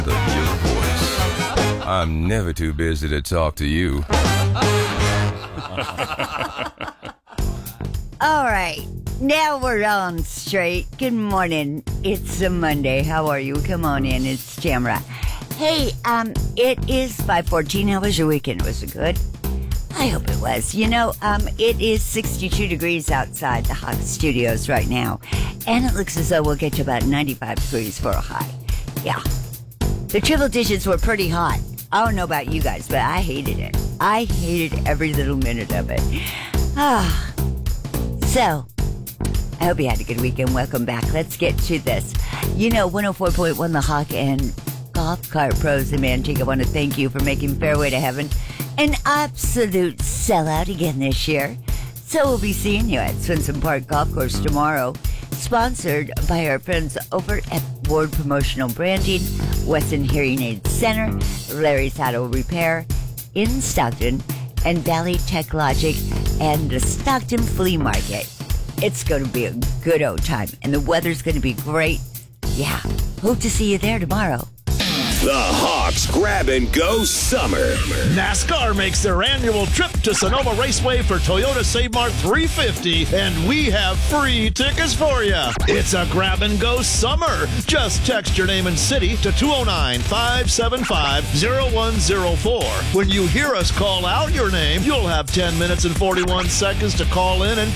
the your voice. I'm never too busy to talk to you. All right, now we're on straight. Good morning. It's a Monday. How are you? Come on in. It's Tamara. Hey, it is 5:14. How was your weekend? Was it good? I hope it was. It is 62 degrees outside the Hawk Studios right now, and it looks as though we'll get to about 95 degrees for a high. Yeah. The triple digits were pretty hot. I don't know about you guys, but I hated it. I hated every little minute of it. So, I hope you had a good weekend. Welcome back. Let's get to this. 104.1 The Hawk and Golf Cart Pros in Manteca want to thank you for making Fairway to Heaven an absolute sellout again this year. So we'll be seeing you at Swenson Park Golf Course tomorrow, sponsored by our friends over at Ward Promotional Branding, Wesson Hearing Aid Center, Larry's Auto Repair in Stockton, and Valley Tech Logic and the Stockton Flea Market. It's going to be a good old time, and the weather's going to be great. Yeah, hope to see you there tomorrow. The Hawks Grab and Go Summer. NASCAR makes their annual trip to Sonoma Raceway for Toyota Save Mart 350, and we have free tickets for you. It's a grab and go summer. Just text your name and city to 209-575-0104. When you hear us call out your name, you'll have 10 minutes and 41 seconds to call in and